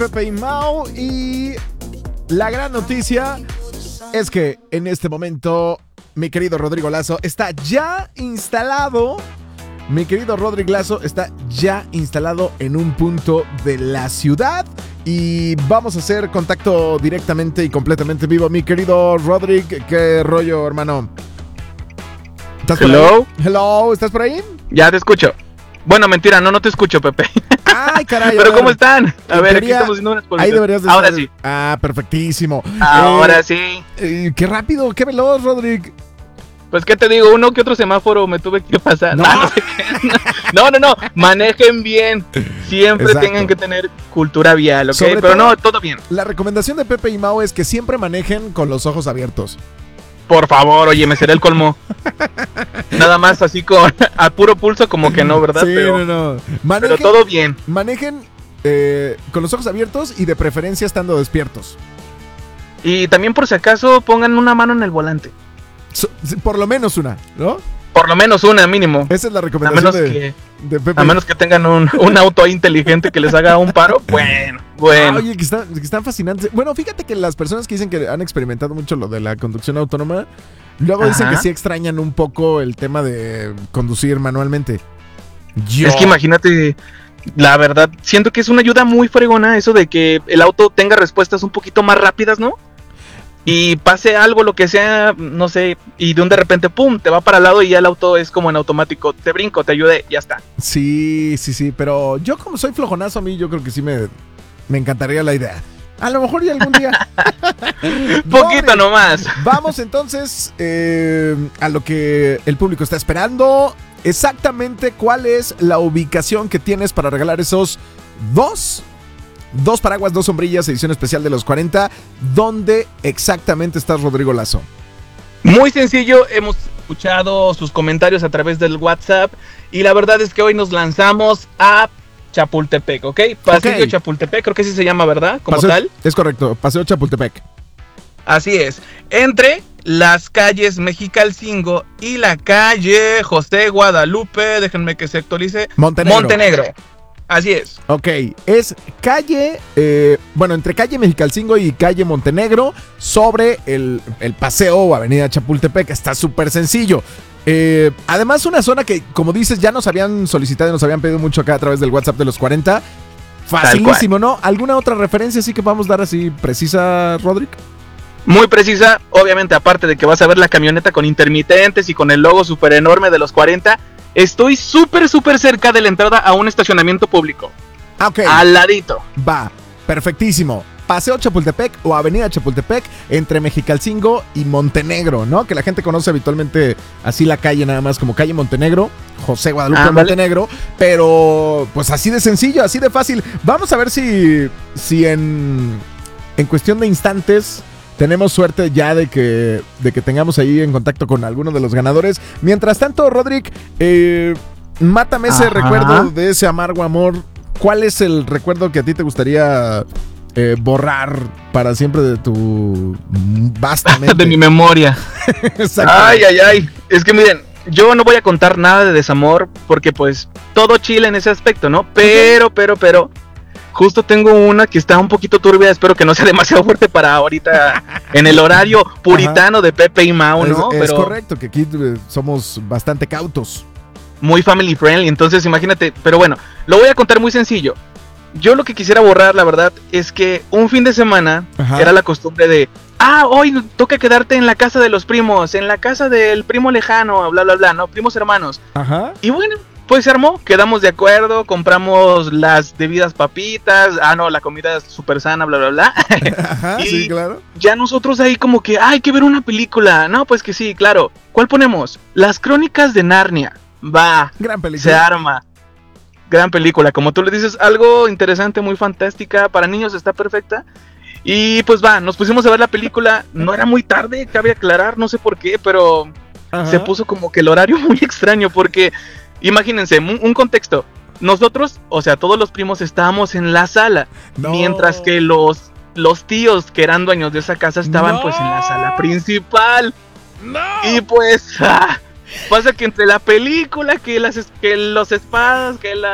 Pepe y Mau, y la gran noticia es que en este momento mi querido Rodrigo Lazo está ya instalado. Mi querido Rodrigo Lazo está ya instalado en un punto de la ciudad y vamos a hacer contacto directamente y completamente vivo. Mi querido Rodrigo, ¿qué rollo, hermano? ¿Estás por ahí? Hello, ¿estás por ahí? Ya te escucho. Bueno, mentira, no te escucho, Pepe. Ay, caray. Pero ¿cómo están? A ver, teoría, aquí estamos haciendo unas cosas. Ahí deberías de Ahora estar. Sí. Ah, perfectísimo. Ahora sí. Qué rápido, qué veloz, Rodrigo. Pues, ¿qué te digo? Uno que otro semáforo me tuve que pasar. No. No sé qué. No. Manejen bien. Siempre Exacto. tengan que tener cultura vial, ¿ok? Sobre Pero todo, no, todo bien. La recomendación de Pepe y Mau es que siempre manejen con los ojos abiertos. Por favor, oye, me será el colmo. Nada más así a puro pulso, como que no, ¿verdad? Sí, pero, no. pero todo bien. Manejen con los ojos abiertos y de preferencia estando despiertos. Y también, por si acaso, pongan una mano en el volante. Por lo menos una, ¿no? Por lo menos una, mínimo. Esa es la recomendación de Pepe. A menos que tengan un auto inteligente que les haga un paro. Bueno. Oye, que están fascinantes. Bueno, fíjate que las personas que dicen que han experimentado mucho lo de la conducción autónoma, luego dicen que sí extrañan un poco el tema de conducir manualmente. Es que imagínate, la verdad, siento que es una ayuda muy fregona eso de que el auto tenga respuestas un poquito más rápidas, ¿no? Y pase algo, lo que sea, no sé, y de repente, pum, te va para el lado y ya el auto es como en automático. Te brinco, te ayudé, ya está. Sí, pero yo como soy flojonazo, a mí yo creo que sí me encantaría la idea. A lo mejor ya algún día. Poquito nomás. Vamos entonces a lo que el público está esperando. Exactamente cuál es la ubicación que tienes para regalar esos dos paraguas, 2 sombrillas, edición especial de los 40. ¿Dónde exactamente estás, Rodrigo Lazo? Muy sencillo, hemos escuchado sus comentarios a través del WhatsApp y la verdad es que hoy nos lanzamos a Chapultepec, ¿ok? Pasillo Chapultepec, creo que así se llama, ¿verdad? Como tal. Es correcto, Paseo Chapultepec. Así es, entre las calles Mexicalcingo y la calle José Guadalupe, déjenme que se actualice. Montenegro. Así es. Ok, es calle, entre calle Mexicalcingo y calle Montenegro, sobre el paseo o avenida Chapultepec. Está súper sencillo. Además, una zona que, como dices, ya nos habían solicitado y nos habían pedido mucho acá a través del WhatsApp de los 40. Facilísimo, ¿no? ¿Alguna otra referencia así que podamos dar así precisa, Rodrigo? Muy precisa, obviamente, aparte de que vas a ver la camioneta con intermitentes y con el logo súper enorme de los 40. Estoy súper cerca de la entrada a un estacionamiento público. Ok. Al ladito. Va, perfectísimo. Paseo Chapultepec o Avenida Chapultepec entre Mexicalcingo y Montenegro, ¿no? Que la gente conoce habitualmente así la calle nada más como calle Montenegro, José Guadalupe Montenegro, pero pues así de sencillo, así de fácil. Vamos a ver si en cuestión de instantes tenemos suerte ya de que tengamos ahí en contacto con alguno de los ganadores. Mientras tanto, Rodrigo, mátame ese recuerdo de ese amargo amor. ¿Cuál es el recuerdo que a ti te gustaría borrar para siempre de tu vasta mente? De mi memoria. Ay. Es que miren, yo no voy a contar nada de desamor porque pues todo chile en ese aspecto, ¿no? Pero justo tengo una que está un poquito turbia, espero que no sea demasiado fuerte para ahorita en el horario puritano de Pepe y Mau, ¿no? Es correcto, que aquí somos bastante cautos. Muy family friendly, entonces imagínate, pero bueno, lo voy a contar muy sencillo. Yo lo que quisiera borrar, la verdad, es que un fin de semana era la costumbre de, hoy toca quedarte en la casa de los primos, en la casa del primo lejano, bla, bla, bla, ¿no? Primos hermanos. Ajá. Y bueno, pues se armó, quedamos de acuerdo, compramos las debidas papitas, la comida es súper sana, bla, bla, bla. Ajá, y sí, claro. ya nosotros ahí como que, hay que ver una película. No, pues que sí, claro. ¿Cuál ponemos? Las Crónicas de Narnia. Va. Gran película. Se arma. Gran película, como tú le dices, algo interesante, muy fantástica, para niños está perfecta. Y pues nos pusimos a ver la película, no era muy tarde, cabe aclarar, no sé por qué, pero se puso como que el horario muy extraño, porque imagínense, un contexto, nosotros, o sea, todos los primos estábamos en la sala, mientras que los tíos que eran dueños de esa casa estaban pues en la sala principal. Y pues... pasa que entre la película, que los espadas, que